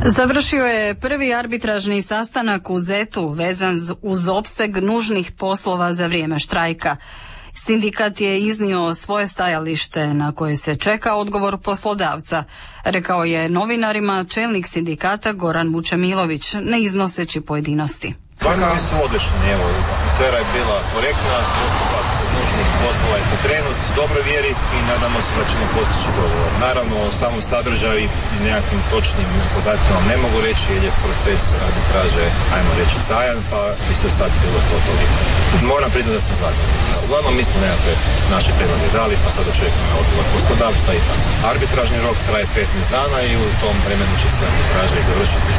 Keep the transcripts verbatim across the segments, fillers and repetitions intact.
Završio je prvi arbitražni sastanak u Zetu vezan uz opseg nužnih poslova za vrijeme štrajka. Sindikat je iznio svoje stajalište na koje se čeka odgovor poslodavca, rekao je novinarima čelnik sindikata Goran Vučemilović, ne iznoseći pojedinosti. Planovi su odlični, evo, atmosfera je bila korektna, postupak nužnih poslova je pokrenut, dobro vjeri i nadamo se da ćemo postići dogovor. Naravno, o samom sadržaju i nekakvim točnim podacima vam ne mogu reći jer je proces arbitraže, ajmo reći, tajan, pa bi se sad bilo to toliko. Moram priznati da sam zadovoljan. Uglavnom mi smo nekakve naše prijedloge dali, pa sad očekujemo odgovor poslodavca i tako. Arbitražni rok traje petnaest dana i u tom vremenu će se arbitraža i završiti.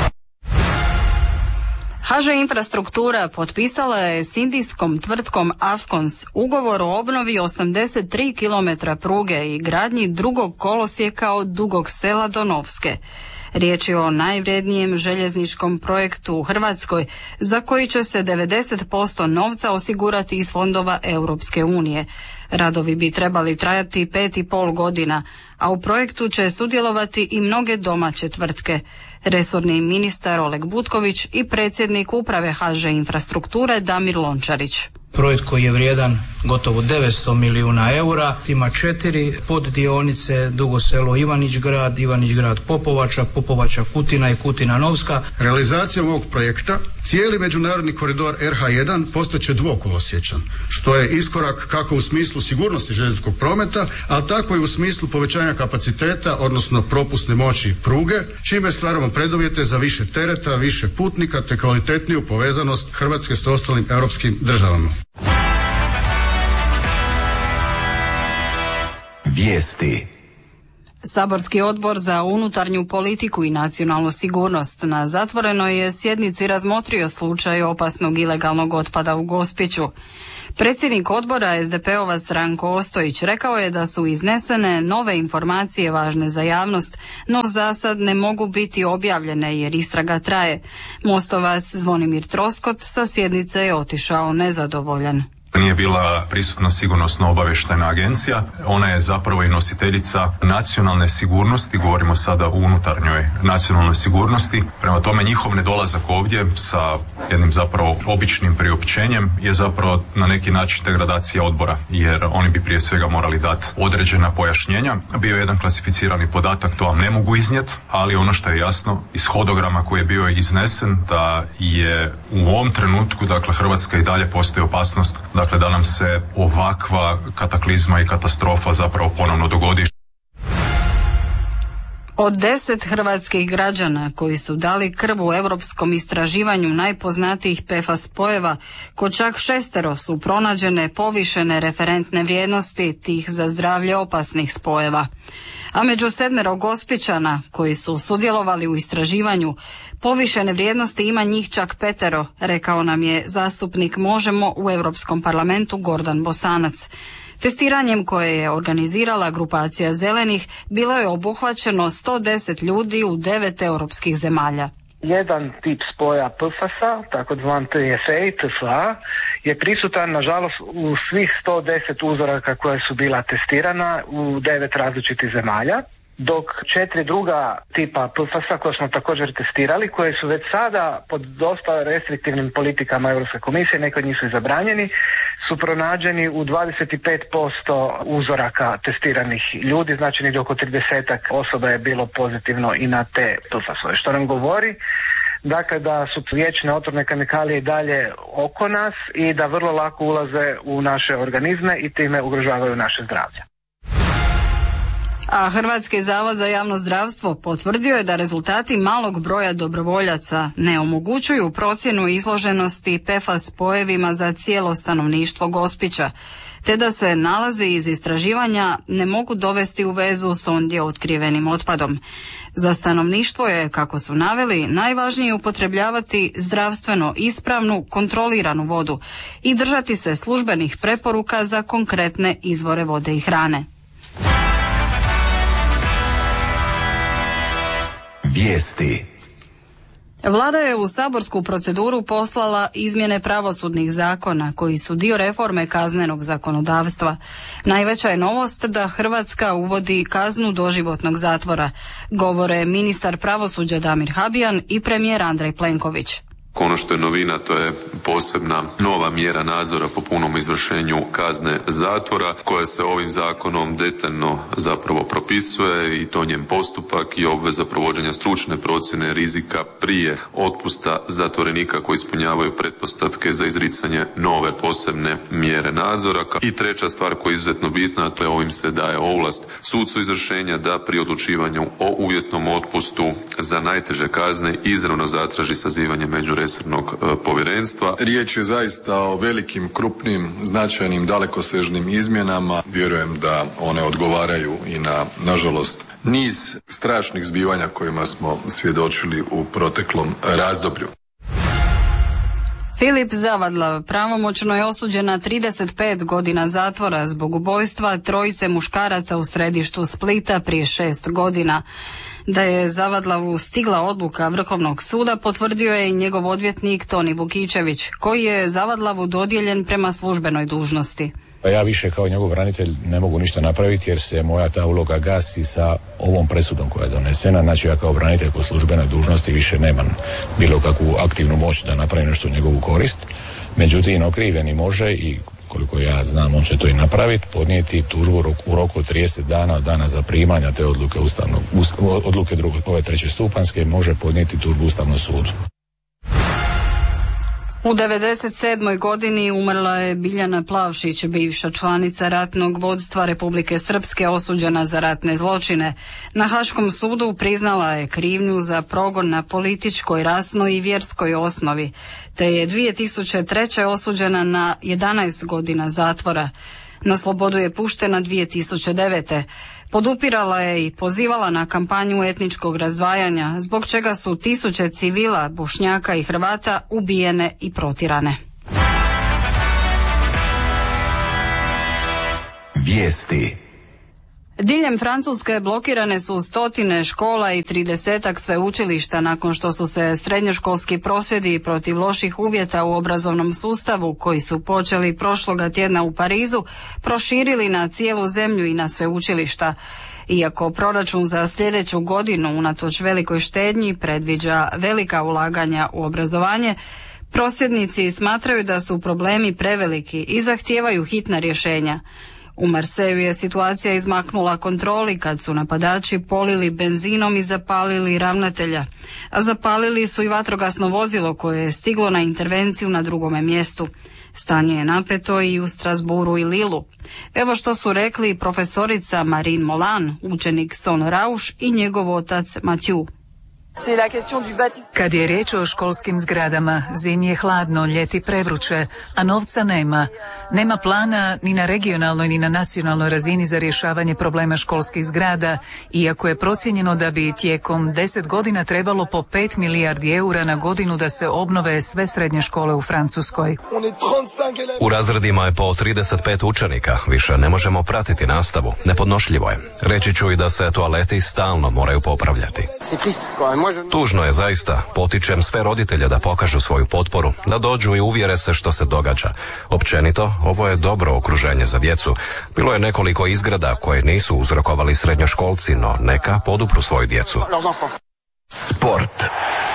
ha že Infrastruktura potpisala je s indijskom tvrtkom Afcons ugovor o obnovi osamdeset tri kilometra pruge i gradnji drugog kolosijeka od Dugog Sela do Novske. Riječ je o najvrednijem željezničkom projektu u Hrvatskoj za koji će se devedeset posto novca osigurati iz fondova Europske unije. Radovi bi trebali trajati pet i pol godina, a u projektu će sudjelovati i mnoge domaće tvrtke. Resorni ministar Oleg Butković i predsjednik uprave ha že Infrastrukture Damir Lončarić. Projekt koji je vrijedan gotovo devetsto milijuna eura, ima četiri poddionice, Dugo Selo Ivanić Grad, Ivanić Grad Popovača, Popovača Kutina i Kutina Novska. Realizacijom ovog projekta cijeli međunarodni koridor er ha jedan postaće dvokolosječan, što je iskorak kako u smislu sigurnosti željezničkog prometa, ali tako i u smislu povećanja kapaciteta, odnosno propusne moći pruge, čime stvaramo preduvjete za više tereta, više putnika te kvalitetniju povezanost Hrvatske s ostalim europskim državama. Vijesti. Saborski odbor za unutarnju politiku i nacionalnu sigurnost na zatvorenoj je sjednici razmotrio slučaj opasnog ilegalnog otpada u Gospiću. Predsjednik odbora es de pe ovac Ranko Ostojić rekao je da su iznesene nove informacije važne za javnost, no za sad ne mogu biti objavljene jer istraga traje. Mostovac Zvonimir Troskot sa sjednice je otišao nezadovoljan. Nije bila prisutna sigurnosno-obavještajna agencija, ona je zapravo i nositeljica nacionalne sigurnosti, govorimo sada o unutarnjoj nacionalnoj sigurnosti, prema tome njihov nedolazak ovdje sa jednim zapravo običnim priopćenjem je zapravo na neki način degradacija odbora, jer oni bi prije svega morali dati određena pojašnjenja. Bio je jedan klasificirani podatak, to vam ne mogu iznijeti, ali ono što je jasno iz hodograma koji je bio iznesen da je u ovom trenutku, dakle Hrvatska i dalje postoji opasnost da Dakle, da nam se ovakva kataklizma i katastrofa zapravo ponovno dogodi. Od deset hrvatskih građana koji su dali krv u europskom istraživanju najpoznatijih pe ef a spojeva, kod čak šestero su pronađene povišene referentne vrijednosti tih za zdravlje opasnih spojeva. A među sedmero Gospićana koji su sudjelovali u istraživanju, povišene vrijednosti ima njih čak petero, rekao nam je zastupnik Možemo u Europskom parlamentu Gordan Bosanac. Testiranjem koje je organizirala grupacija Zelenih bilo je obuhvaćeno sto deset ljudi u devet europskih zemalja. Jedan tip spoja pe ef a sa, takozvan te ef a i te ef a, je prisutan nažalost u svih sto deset uzoraka koja su bila testirana u devet različitih zemalja, dok četiri druga tipa pe ef a sa koje smo također testirali, koje su već sada pod dosta restriktivnim politikama Europske komisije, neki od njih su i zabranjeni, su pronađeni u dvadeset pet posto uzoraka testiranih ljudi, znači negdje oko tridesetak osoba je bilo pozitivno i na te pe ef a sove, što nam govori dakle da su vječne otrovne kemikalije i dalje oko nas i da vrlo lako ulaze u naše organizme i time ugrožavaju naše zdravlje. A Hrvatski zavod za javno zdravstvo potvrdio je da rezultati malog broja dobrovoljaca ne omogućuju procjenu izloženosti pe ef a spojevima za cijelo stanovništvo Gospića, te da se nalazi iz istraživanja ne mogu dovesti u vezu s ondje otkrivenim otpadom. Za stanovništvo je, kako su naveli, najvažnije upotrebljavati zdravstveno ispravnu, kontroliranu vodu i držati se službenih preporuka za konkretne izvore vode i hrane. Vijesti. Vlada je u saborsku proceduru poslala izmjene pravosudnih zakona koji su dio reforme kaznenog zakonodavstva. Najveća je novost da Hrvatska uvodi kaznu doživotnog zatvora, govore ministar pravosuđa Damir Habijan i premijer Andrej Plenković. Ono što je novina, to je posebna nova mjera nadzora po punom izvršenju kazne zatvora koja se ovim zakonom detaljno zapravo propisuje i to njen postupak i obveza provođenja stručne procjene rizika prije otpusta zatvorenika koji ispunjavaju pretpostavke za izricanje nove posebne mjere nadzora. I treća stvar koja je izuzetno bitna, to je ovim se daje ovlast sucu izvršenja da pri odlučivanju o uvjetnom otpustu za najteže kazne izravno zatraži sazivanje međuresornog povjerenstva. Riječ je zaista o velikim, krupnim, značajnim, dalekosežnim izmjenama. Vjerujem da one odgovaraju i na, nažalost, niz strašnih zbivanja kojima smo svjedočili u proteklom razdoblju. Filip Zavadlav pravomoćno je osuđen na trideset pet godina zatvora zbog ubojstva trojice muškaraca u središtu Splita prije šest godina. Da je Zavadlavu stigla odluka Vrhovnog suda potvrdio je i njegov odvjetnik Toni Vukičević, koji je Zavadlavu dodijeljen prema službenoj dužnosti. Ja više kao njegov branitelj ne mogu ništa napraviti jer se moja ta uloga gasi sa ovom presudom koja je donesena. Znači ja kao branitelj po službenoj dužnosti više nemam bilo kakvu aktivnu moć da napravim nešto u njegovu korist. Međutim, okrivljeni može i koliko ja znam, on će to i napraviti, podnijeti tužbu u roku od trideset dana od dana zaprimanja te odluke ustavnog, odluke druge, ove treće stupanjske, može podnijeti tužbu Ustavnom sudu. U devedeset sedmoj godini umrla je Biljana Plavšić, bivša članica ratnog vodstva Republike Srpske osuđena za ratne zločine. Na Haškom sudu priznala je krivnju za progon na političkoj, rasnoj i vjerskoj osnovi, te je dvije tisuće treće osuđena na jedanaest godina zatvora. Na slobodu je puštena dvije tisuće devete. Podupirala je i pozivala na kampanju etničkog razdvajanja, zbog čega su tisuće civila, Bošnjaka i Hrvata ubijene i protirane. Vijesti. Diljem Francuske blokirane su stotine škola i tridesetak sveučilišta nakon što su se srednjoškolski prosvjedi protiv loših uvjeta u obrazovnom sustavu, koji su počeli prošloga tjedna u Parizu, proširili na cijelu zemlju i na sveučilišta. Iako proračun za sljedeću godinu unatoč velikoj štednji predviđa velika ulaganja u obrazovanje, prosvjednici smatraju da su problemi preveliki i zahtijevaju hitna rješenja. U Marseju je situacija izmaknula kontroli kad su napadači polili benzinom i zapalili ravnatelja, a zapalili su i vatrogasno vozilo koje je stiglo na intervenciju na drugome mjestu. Stanje je napeto i u Strasburu i Lilu. Evo što su rekli profesorica Marine Molan, učenik Son Rauš i njegov otac Mathieu. Kad je riječ o školskim zgradama, zimi je hladno, ljeti prevruće, a novca nema. Nema plana ni na regionalnoj ni na nacionalnoj razini za rješavanje problema školskih zgrada, iako je procijenjeno da bi tijekom deset godina trebalo po pet milijardi eura na godinu da se obnove sve srednje škole u Francuskoj. U razredima je po trideset pet učenika, više ne možemo pratiti nastavu, nepodnošljivo je. Reći ću i da se toaleti stalno moraju popravljati. Tužno je zaista, potičem sve roditelje da pokažu svoju potporu, da dođu i uvjere se što se događa. Općenito, ovo je dobro okruženje za djecu. Bilo je nekoliko izgrada koje nisu uzrokovali srednjoškolci, no neka podupru svoju djecu. Sport.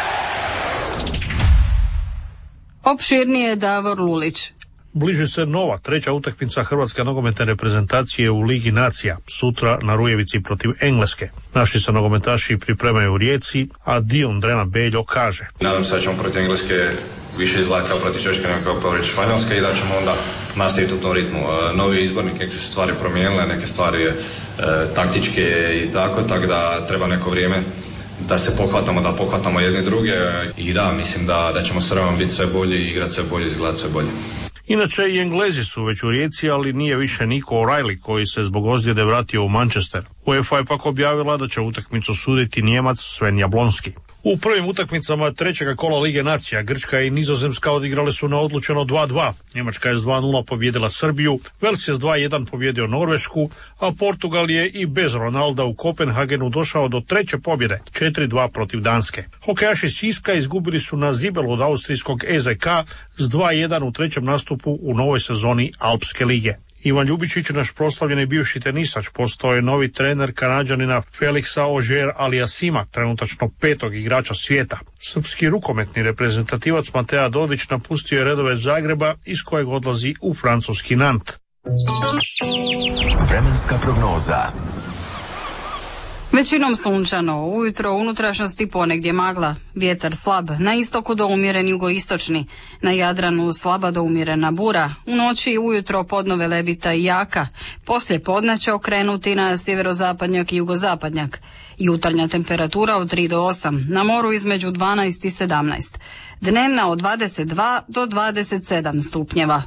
Opširnije Davor Lulić. Bliži se nova, treća utakmica hrvatske nogometne reprezentacije u Ligi nacija, sutra na Rujevici protiv Engleske. Naši se nogometaši pripremaju u Rijeci, a Dion Drena Beljo kaže: Nadam se da ćemo protiv Engleske više izgledati kao protiv Češke nego kao protiv Španjolske i da ćemo onda nastaviti u tom ritmu. Novi izbornik, neke su stvari promijenile, neke stvari e, taktičke i tako, tako da treba neko vrijeme da se pohvatamo, da pohvatamo jedni druge i da, mislim da, da ćemo s vremenom biti sve bolji i igrati sve bolje, izgledati sve bolje. Inače i Englezi su već u Rijeci, ali nije više Nico O'Reilly koji se zbog ozljede vratio u Manchester. UEFA je pak objavila da će utakmicu suditi Nijemac Sven Jablonski. U prvim utakmicama trećega kola Lige nacija Grčka i Nizozemska odigrale su na odlučeno dva dva. Njemačka je s dva nula pobjedila Srbiju, Vels je s dva jedan pobjedio Norvešku, a Portugal je i bez Ronalda u Kopenhagenu došao do treće pobjede, četiri dva protiv Danske. Hokejaši Siska izgubili su na zibelu od austrijskog E Z K s dva jedan u trećem nastupu u novoj sezoni Alpske lige. Ivan Ljubičić, naš proslavljeni bivši tenisač, postao je novi trener Kanađanina Felixa Auger-Aliassima, trenutačno petog igrača svijeta. Srpski rukometni reprezentativac Mateja Dodić napustio je redove Zagreba, iz kojeg odlazi u francuski Nant. Vremenska prognoza. Većinom sunčano, ujutro u unutrašnjosti ponegdje magla, vjetar slab, na istoku do umjeren jugoistočni, na Jadranu slaba do umjerena bura, u noći i ujutro podnove lebita i jaka, poslije podne će okrenuti na sjeverozapadnjak i jugozapadnjak. Jutarnja temperatura od tri do osam, na moru između dvanaest i sedamnaest, dnevna od dvadeset dva do dvadeset sedam stupnjeva.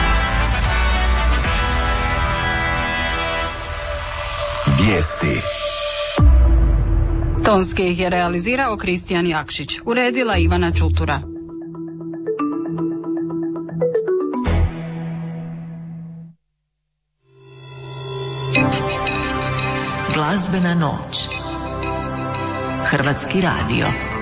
Vijesti. Tonski ih je realizirao Kristijan Jakšić, uredila Ivana Čutura. Glazbena noć. Hrvatski radio.